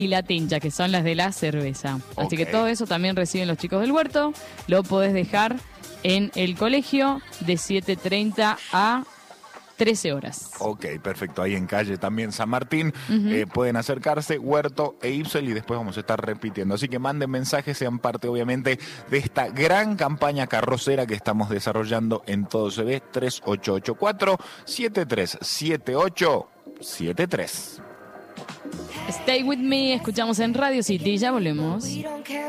y la tincha, que son las de la cerveza. Así que Ok. todo eso también reciben los chicos del huerto. Lo podés dejar en el colegio de 7:30 a 13 horas. Ok, perfecto. Ahí en calle también San Martín. Pueden acercarse, Huerto e Ipsel, y después vamos a estar repitiendo. Así que manden mensajes, sean parte obviamente de esta gran campaña carrocera que estamos desarrollando en Todo Se Ve. 3884-737873. Stay with me, escuchamos en Radio City, ya volvemos.